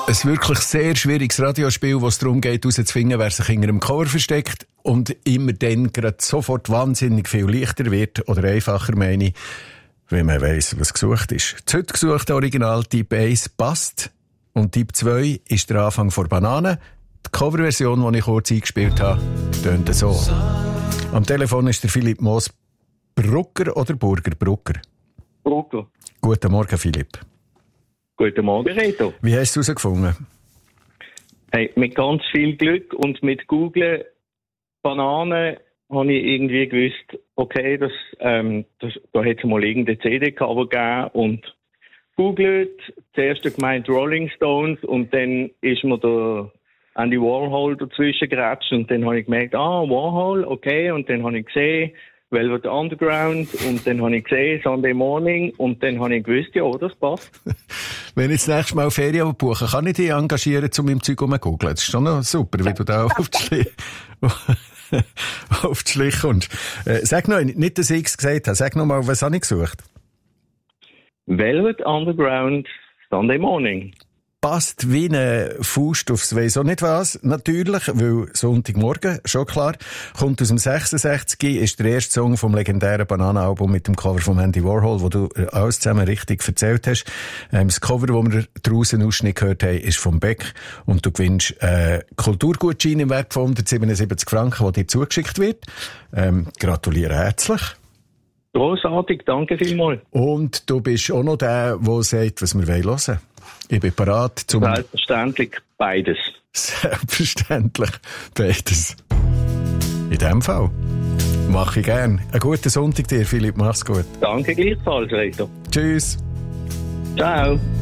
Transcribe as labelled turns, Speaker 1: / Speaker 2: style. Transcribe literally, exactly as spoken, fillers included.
Speaker 1: Ein wirklich sehr schwieriges Radiospiel, wo es darum geht, herauszufinden, wer sich hinter einem Cover versteckt und immer dann gerade sofort wahnsinnig viel leichter wird oder einfacher, meine ich, wenn man weiss, was gesucht ist. Das heute gesuchte Original Typ eins passt und Typ zwei ist der Anfang von Banane. Die Coverversion, die ich kurz eingespielt habe, tönt so. Am Telefon ist der Philipp Moos. Brucker oder Burger? Brucker.
Speaker 2: Brucker.
Speaker 1: Guten Morgen, Philipp.
Speaker 2: Guten Morgen, Reto.
Speaker 1: Wie hast du es herausgefunden?
Speaker 2: Hey, mit ganz viel Glück und mit Googlen Bananen habe ich irgendwie gewusst, okay, das, ähm, das, da hat es mal irgendeine C D-Cover gegeben und googelt, zuerst gemeint Rolling Stones und dann ist mir der Andy Warhol dazwischen geratscht und dann habe ich gemerkt, ah, Warhol, okay, und dann habe ich gesehen, Velvet Underground und dann habe ich gesehen, Sunday Morning und dann habe ich gewusst, ja, das passt.
Speaker 1: Wenn ich das nächste Mal Ferien buche, kann ich dich engagieren, um im Zeug rumzugoogeln. Das ist schon noch super, wie du da auf die Schliche, auf die Schliche kommst. Äh, sag noch, nicht, dass ich es gesagt habe, sag noch mal, was habe ich gesucht?
Speaker 2: Velvet Underground, Sunday Morning.
Speaker 1: Passt wie eine Faust aufs weiss auch nicht was. Natürlich, weil Sonntagmorgen, schon klar, kommt aus dem sechsundsechzig, ist der erste Song vom legendären Bananenalbum mit dem Cover von Andy Warhol, wo du alles zusammen richtig erzählt hast. Ähm, das Cover, das wir draussen Ausschnitt gehört haben, ist vom Beck und du gewinnst äh, Kulturgutschein im Wert von hundertsiebenundsiebzig Franken, der dir zugeschickt wird. Ähm, gratuliere herzlich.
Speaker 2: Grossartig, danke vielmals.
Speaker 1: Und du bist auch noch der, der sagt, was wir hören wollen. Ich bin bereit zum...
Speaker 2: Selbstverständlich beides.
Speaker 1: Selbstverständlich beides. In dem Fall mache ich gern. Einen guten Sonntag dir, Philipp. Mach's gut.
Speaker 2: Danke gleichfalls, Reto.
Speaker 1: Tschüss.
Speaker 2: Ciao.